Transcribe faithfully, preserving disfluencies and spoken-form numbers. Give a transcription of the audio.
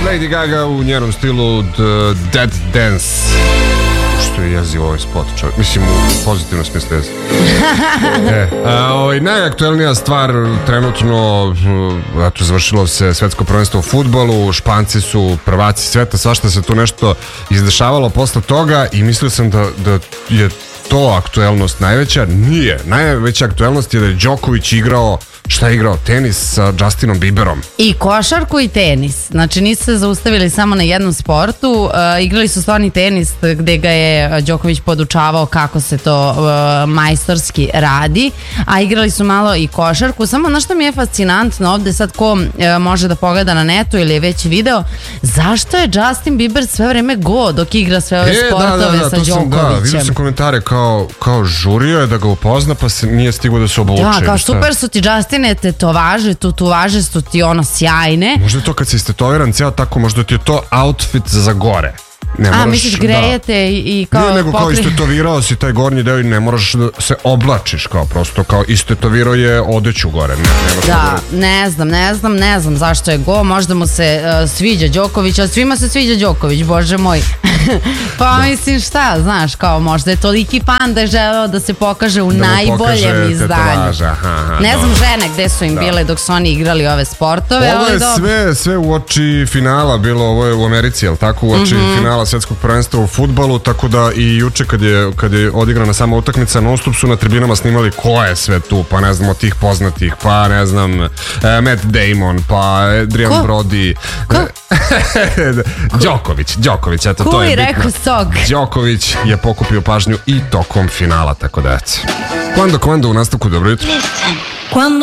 Lady Gaga u njenom stilu The Dead Dance. Što je jezivo ovaj spot, čovjek. Mislim, u pozitivnom smislu jezivo. e, a, ovaj, najaktuelnija stvar trenutno, eto, završilo se svetsko prvenstvo u fudbalu, Španci su prvaci sveta, svašta se tu nešto izdešavalo posle toga i mislio sam da, da je to aktuelnost najveća. Nije. Najveća aktuelnost je da je Đoković igrao, šta je igrao? Tenis sa Justinom Bieberom. I košarku i tenis. Znači nisu se zaustavili samo na jednom sportu. Uh, igrali su stvarni tenis gde ga je Đoković podučavao kako se to uh, majstorski radi. A igrali su malo i košarku. Samo na što mi je fascinantno ovde sad ko uh, može da pogleda na netu ili je već video, zašto je Justin Bieber sve vreme go dok igra sve ove e, sportove da, da, da, sa Đokovićem? Da, vidio sam komentare kao, kao žurio je da ga upozna pa se nije stigao da se obuče. Da, kao super su ti Justine tetovaže, tatuaže su ti ono sjajne. Možda je to kad si istetoviran cijel tako, možda ti je to outfit za gore. Ne A, moraš, misliš grejete da. i, i kao... Nije nego pokri... kao istetovirao si taj gornji deo i ne moraš da se oblačiš, kao prosto kao istetovirao je odeću gore. Ne, da, da, ne znam, ne znam, ne znam zašto je go, možda mu se uh, sviđa Đoković, a svima se sviđa Đoković, bože moj. Pa da. Mislim šta, znaš, kao možda je toliki fan da je želeo da se pokaže u da najboljem izdanju. Aha, aha, ne znam dobro. Žene gde su im da. bile dok su oni igrali ove sportove. Ovo je sve, sve u oči finala bilo, ovo je u Americi, jel tako, u oči mm-hmm. finala svetskog prvenstva u fudbalu, tako da i juče kad je, kad je odigrana sama utakmica, non stop su na tribinama snimali ko je sve tu, pa ne znam od tih poznatih, pa ne znam uh, Matt Damon, pa Adrian ko? Brody. Ko? Đoković, Đoković, eto to je rekao sog. Đoković je pokupio pažnju i tokom finala, tako da eto. Quando, quando u nastavku, dobro jutro. Quando